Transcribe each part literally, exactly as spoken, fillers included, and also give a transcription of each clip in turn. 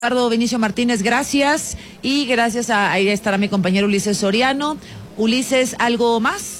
Ricardo Vinicio Martínez, gracias. Y gracias a, ahí estará mi compañero Ulises Soriano. Ulises, ¿algo más?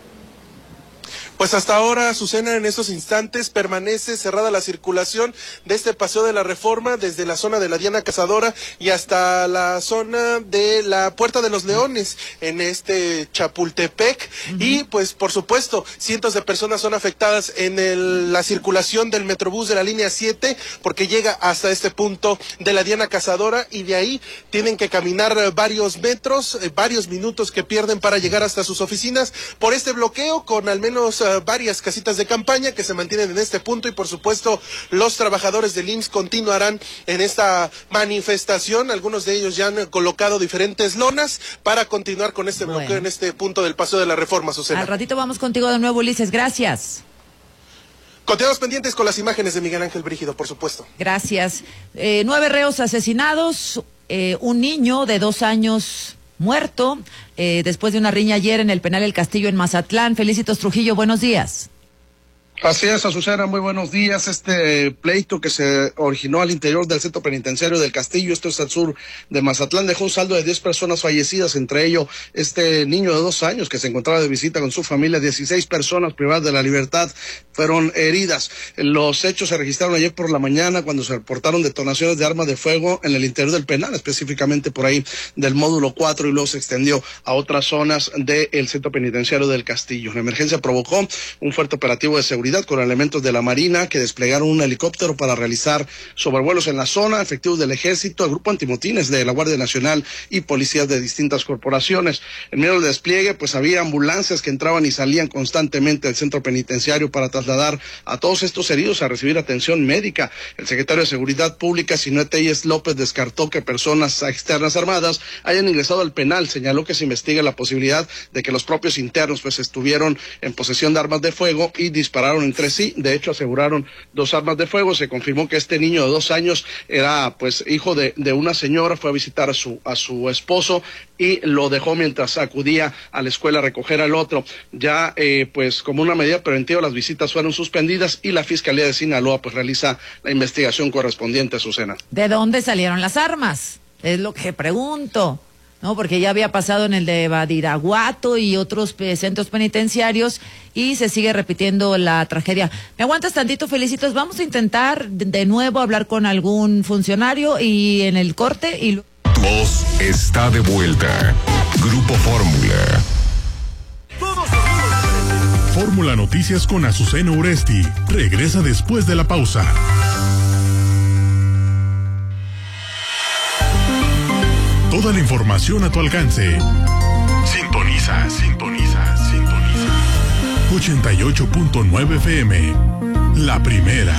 Pues hasta ahora, Azucena, en estos instantes permanece cerrada la circulación de este Paseo de la Reforma desde la zona de la Diana Cazadora y hasta la zona de la Puerta de los Leones en este Chapultepec. Uh-huh. Y pues por supuesto, cientos de personas son afectadas en el, la circulación del Metrobús de la línea siete porque llega hasta este punto de la Diana Cazadora y de ahí tienen que caminar varios metros, eh, varios minutos que pierden para llegar hasta sus oficinas por este bloqueo con al menos uh, varias casitas de campaña que se mantienen en este punto y por supuesto los trabajadores del I M S S continuarán en esta manifestación. Algunos de ellos ya han colocado diferentes lonas para continuar con este bueno. bloqueo en este punto del Paseo de la Reforma, Susana. Al ratito vamos contigo de nuevo, Ulises, gracias. Continuamos pendientes con las imágenes de Miguel Ángel Brígido, por supuesto. Gracias. Eh, nueve reos asesinados, eh, un niño de dos años muerto eh, después de una riña ayer en el penal El Castillo en Mazatlán. Felicitos Trujillo, buenos días. Así es, Azucena, muy buenos días. Este pleito que se originó al interior del centro penitenciario del Castillo, esto es al sur de Mazatlán, dejó un saldo de diez personas fallecidas, entre ellos este niño de dos años que se encontraba de visita con su familia. Dieciséis personas privadas de la libertad fueron heridas. Los hechos se registraron ayer por la mañana cuando se reportaron detonaciones de armas de fuego en el interior del penal, específicamente por ahí del módulo cuatro, y luego se extendió a otras zonas del centro penitenciario del Castillo. La emergencia provocó un fuerte operativo de seguridad con elementos de la Marina que desplegaron un helicóptero para realizar sobrevuelos en la zona, efectivos del Ejército, el Grupo Antimotines de la Guardia Nacional y policías de distintas corporaciones. En medio del despliegue, pues había ambulancias que entraban y salían constantemente del centro penitenciario para trasladar a todos estos heridos a recibir atención médica. El secretario de Seguridad Pública, Sinué Telles López, descartó que personas externas armadas hayan ingresado al penal. Señaló que se investiga la posibilidad de que los propios internos pues estuvieron en posesión de armas de fuego y dispararon entre sí. De hecho, aseguraron dos armas de fuego. Se confirmó que este niño de dos años era pues hijo de, de una señora, fue a visitar a su, a su esposo y lo dejó mientras acudía a la escuela a recoger al otro. Ya eh, pues como una medida preventiva las visitas fueron suspendidas y la Fiscalía de Sinaloa pues realiza la investigación correspondiente, Azucena. ¿De dónde salieron las armas? Es lo que pregunto. No, porque ya había pasado en el de Badiraguato y otros eh, centros penitenciarios y se sigue repitiendo la tragedia. ¿Me aguantas tantito, Felicitos? Vamos a intentar de, de nuevo hablar con algún funcionario y en el corte y... Tu voz está de vuelta. Grupo Fórmula. Fórmula Noticias con Azucena Uresti. Regresa después de la pausa. Toda la información a tu alcance. Sintoniza, sintoniza, sintoniza. ochenta y ocho punto nueve F M. La primera.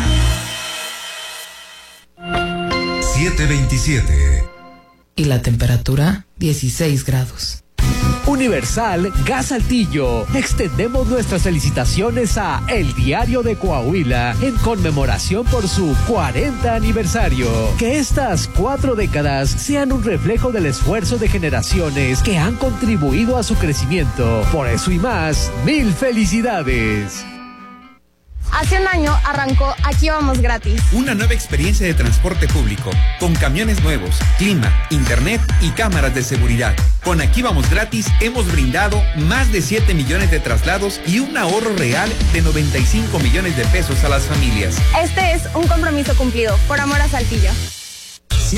siete veintisiete. Y la temperatura, dieciséis grados. Universal Gas Saltillo. Extendemos nuestras felicitaciones a El Diario de Coahuila en conmemoración por su cuarenta aniversario. Que estas cuatro décadas sean un reflejo del esfuerzo de generaciones que han contribuido a su crecimiento. Por eso y más, mil felicidades. Hace un año arrancó Aquí Vamos Gratis. Una nueva experiencia de transporte público, con camiones nuevos, clima, internet y cámaras de seguridad. Con Aquí Vamos Gratis hemos brindado más de siete millones de traslados y un ahorro real de noventa y cinco millones de pesos a las familias. Este es un compromiso cumplido, por amor a Saltillo.